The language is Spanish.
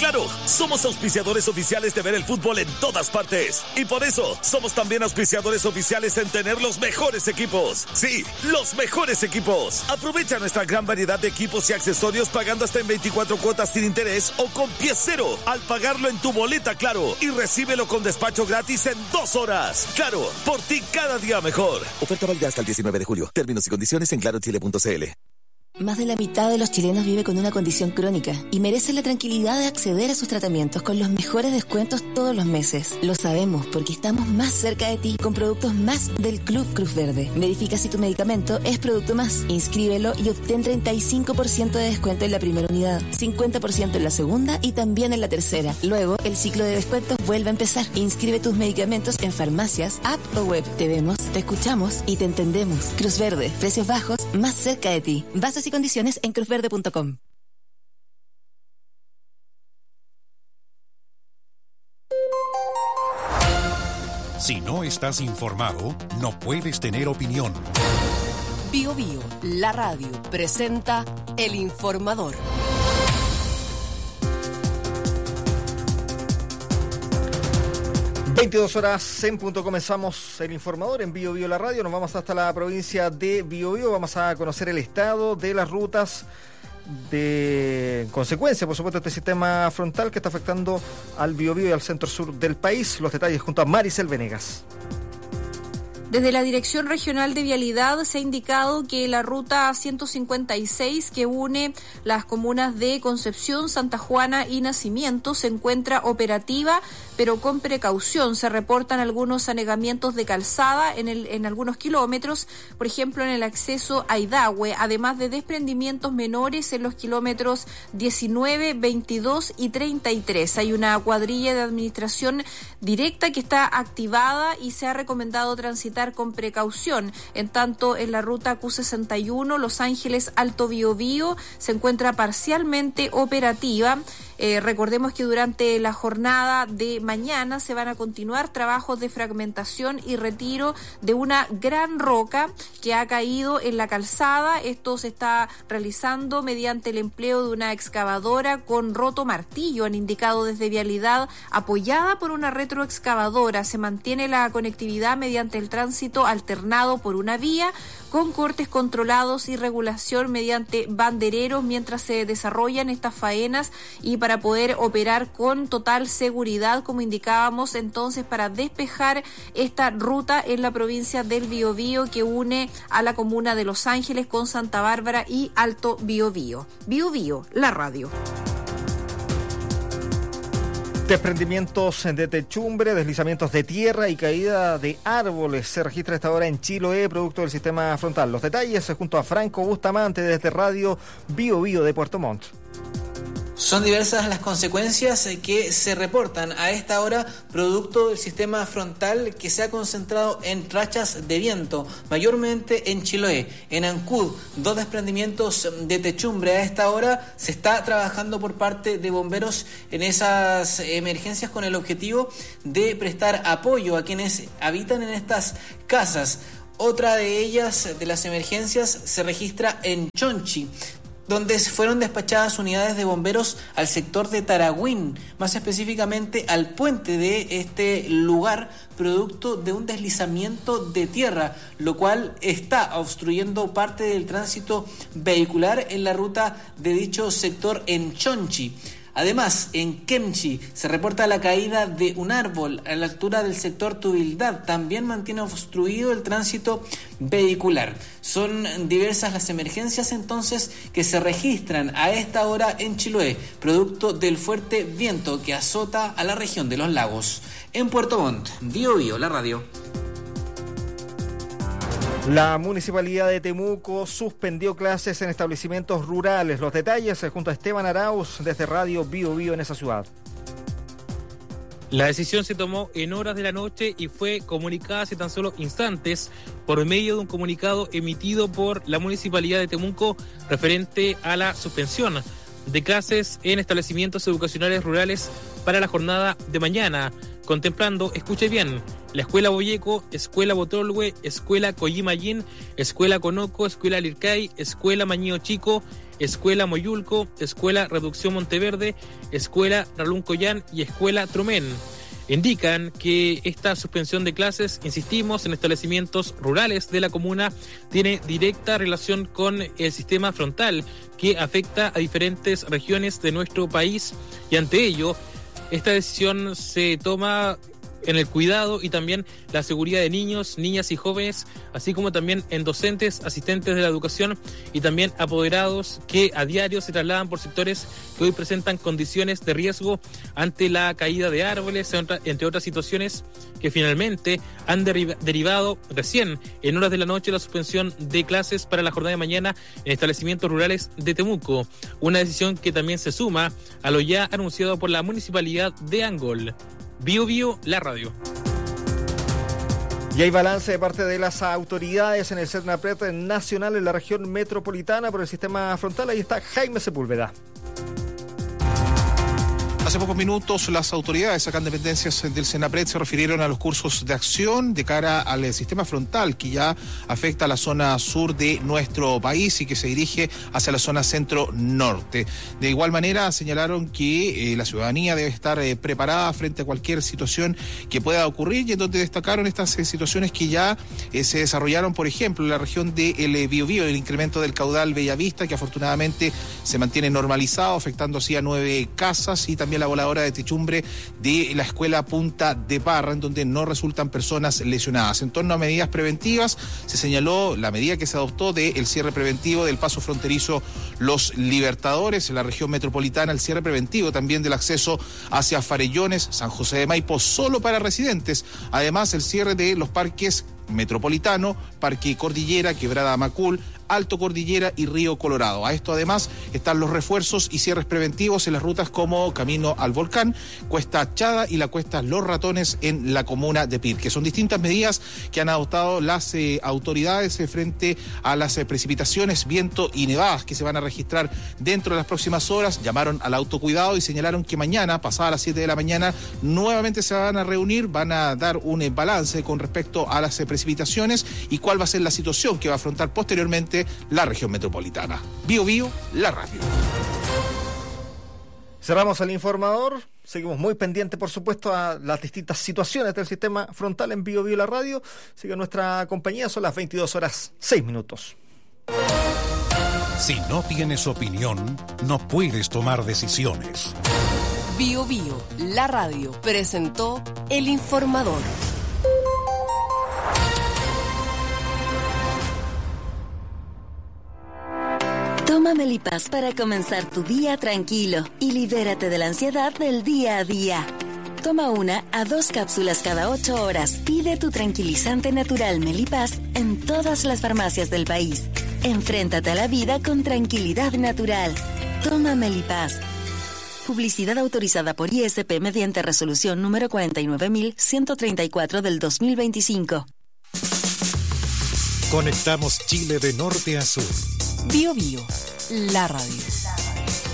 Claro, somos auspiciadores oficiales de ver el fútbol en todas partes. Y por eso, somos también auspiciadores oficiales en tener los mejores equipos. Sí, los mejores equipos. Aprovecha nuestra gran variedad de equipos y accesorios pagando hasta en 24 cuotas sin interés o con pie cero al pagarlo en tu boleta Claro y recíbelo con despacho gratis en 2 horas. Claro, por ti cada día mejor. Oferta válida hasta el 19 de julio. Términos y condiciones en clarochile.cl. Más de la mitad de los chilenos vive con una condición crónica y merece la tranquilidad de acceder a sus tratamientos con los mejores descuentos todos los meses. Lo sabemos porque estamos más cerca de ti con productos más del Club Cruz Verde. Verifica si tu medicamento es producto más. Inscríbelo y obtén 35% de descuento en la primera unidad, 50% en la segunda y también en la tercera. Luego, el ciclo de descuentos vuelve a empezar. Inscribe tus medicamentos en farmacias, app o web. Te vemos, te escuchamos y te entendemos. Cruz Verde, precios bajos, más cerca de ti. Bases y condiciones en cruzverde.com. Si no estás informado, no puedes tener opinión. Bio Bio, la radio, presenta El Informador. 22 horas en punto, comenzamos El Informador en Bio Bio la radio. Nos vamos hasta la provincia de Biobío. Vamos a conocer el estado de las rutas de consecuencia, por supuesto, este sistema frontal que está afectando al Biobío y al centro sur del país. Los detalles junto a Maricel Venegas. Desde la Dirección Regional de Vialidad se ha indicado que la ruta 156 que une las comunas de Concepción, Santa Juana y Nacimiento se encuentra operativa, pero con precaución. Se reportan algunos anegamientos de calzada en algunos kilómetros, por ejemplo en el acceso a Idahue, además de desprendimientos menores en los kilómetros 19, 22 y 33. Hay una cuadrilla de administración directa que está activada y se ha recomendado transitar con precaución. En tanto, en la ruta Q61, Los Ángeles Alto Biobío, se encuentra parcialmente operativa. Recordemos que durante la jornada de mañana se van a continuar trabajos de fragmentación y retiro de una gran roca que ha caído en la calzada. Esto se está realizando mediante el empleo de una excavadora con roto martillo, han indicado desde Vialidad, apoyada por una retroexcavadora. Se mantiene la conectividad mediante el tránsito alternado por una vía, con cortes controlados y regulación mediante bandereros mientras se desarrollan estas faenas y para poder operar con total seguridad, como indicábamos entonces, para despejar esta ruta en la provincia del Biobío que une a la comuna de Los Ángeles con Santa Bárbara y Alto Biobío. Biobío, la radio. Desprendimientos de techumbre, deslizamientos de tierra y caída de árboles se registra a esta hora en Chiloé, producto del sistema frontal. Los detalles junto a Franco Bustamante desde Radio Bio Bio de Puerto Montt. Son diversas las consecuencias que se reportan a esta hora producto del sistema frontal que se ha concentrado en rachas de viento, mayormente en Chiloé. En Ancud, 2 desprendimientos de techumbre. A esta hora se está trabajando por parte de bomberos en esas emergencias con el objetivo de prestar apoyo a quienes habitan en estas casas. Otra de ellas, de las emergencias, se registra en Chonchi, donde fueron despachadas unidades de bomberos al sector de Taragüín, más específicamente al puente de este lugar, producto de un deslizamiento de tierra, lo cual está obstruyendo parte del tránsito vehicular en la ruta de dicho sector en Chonchi. Además, en Kemchi se reporta la caída de un árbol a la altura del sector Tubildad. También mantiene obstruido el tránsito vehicular. Son diversas las emergencias entonces que se registran a esta hora en Chiloé, producto del fuerte viento que azota a la región de los lagos. En Puerto Montt, Bio Bio, la radio. La Municipalidad de Temuco suspendió clases en establecimientos rurales. Los detalles junto a Esteban Arauz desde Radio Bio Bio en esa ciudad. La decisión se tomó en horas de la noche y fue comunicada hace tan solo instantes por medio de un comunicado emitido por la Municipalidad de Temuco referente a la suspensión de clases en establecimientos educacionales rurales para la jornada de mañana, contemplando, escuche bien, la Escuela Boyeco, Escuela Botolwe, Escuela Coyimayín, Escuela Conoco, Escuela Lircay, Escuela Mañío Chico, Escuela Moyulco, Escuela Reducción Monteverde, Escuela Ralún Collán y Escuela Tromén. Indican que esta suspensión de clases, insistimos, en establecimientos rurales de la comuna, tiene directa relación con el sistema frontal que afecta a diferentes regiones de nuestro país, y ante ello, esta decisión se toma en el cuidado y también la seguridad de niños, niñas y jóvenes, así como también en docentes, asistentes de la educación y también apoderados que a diario se trasladan por sectores que hoy presentan condiciones de riesgo ante la caída de árboles, entre otras situaciones que finalmente han derivado recién en horas de la noche la suspensión de clases para la jornada de mañana en establecimientos rurales de Temuco, una decisión que también se suma a lo ya anunciado por la Municipalidad de Angol. Bio Bio, la radio. Y hay balance de parte de las autoridades en el CERNAPRED nacional en la región metropolitana por el sistema frontal. Ahí está Jaime Sepúlveda. Hace pocos minutos las autoridades acá en dependencias del CENAPRED se refirieron a los cursos de acción de cara al sistema frontal que ya afecta a la zona sur de nuestro país y que se dirige hacia la zona centro-norte. De igual manera señalaron que la ciudadanía debe estar preparada frente a cualquier situación que pueda ocurrir, y en donde destacaron estas situaciones que ya se desarrollaron, por ejemplo, en la región del Biobío, el incremento del caudal Bellavista, que afortunadamente se mantiene normalizado, afectando así a 9 casas, y también la voladora de techumbre de la escuela Punta de Parra, en donde no resultan personas lesionadas. En torno a medidas preventivas, se señaló la medida que se adoptó del cierre preventivo del paso fronterizo Los Libertadores en la región metropolitana, el cierre preventivo también del acceso hacia Farellones, San José de Maipo, solo para residentes. Además, el cierre de los parques Metropolitano, Parque Cordillera, Quebrada Macul, Alto Cordillera y Río Colorado. A esto además están los refuerzos y cierres preventivos en las rutas como Camino al Volcán, Cuesta Chada y la Cuesta Los Ratones en la comuna de Pirque. Son distintas medidas que han adoptado las autoridades frente a las precipitaciones, viento y nevadas que se van a registrar dentro de las próximas horas. Llamaron al autocuidado y señalaron que mañana, pasada las 7 de la mañana, nuevamente se van a reunir, van a dar un balance con respecto a las precipitaciones y cuál va a ser la situación que va a afrontar posteriormente la región metropolitana. Bio Bio, la radio. Cerramos el informador. Seguimos muy pendientes, por supuesto, a las distintas situaciones del sistema frontal en Bio Bio, la radio. Sigue nuestra compañía, son las 22:06. Si no tienes opinión, no puedes tomar decisiones. Bio Bio, la radio, presentó El Informador. Toma Melipaz para comenzar tu día tranquilo y libérate de la ansiedad del día a día. Toma 1 a 2 cápsulas cada 8 horas. Pide tu tranquilizante natural Melipaz en todas las farmacias del país. Enfréntate a la vida con tranquilidad natural. Toma Melipaz. Publicidad autorizada por ISP mediante resolución número 49.134 del 2025. Conectamos Chile de norte a sur. Bio Bio, la radio.